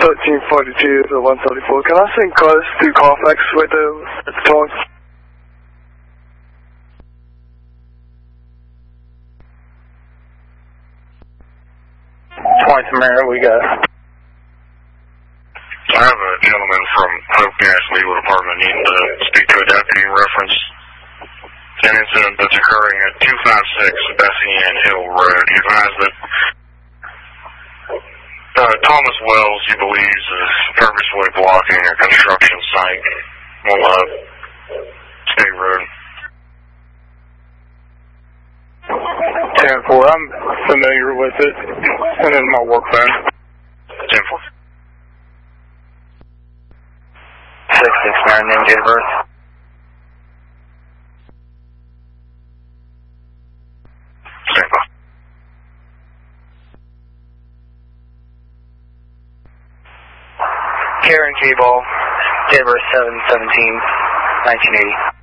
1342 to 174. Can I send cars through Carfax with the towing? We got. I have a gentleman from Hope Gas Legal Department needing to speak to a deputy in reference to an incident that's occurring at 256 Bessie Ann Hill Road. He advised that Thomas Wells, he believes, is purposefully blocking a construction site on State Road. 10-4, I'm familiar with it. Send in my work phone. 10-4. 669, name, date of birth. Stand by. Karen K-Ball, date of birth 7/17/1980.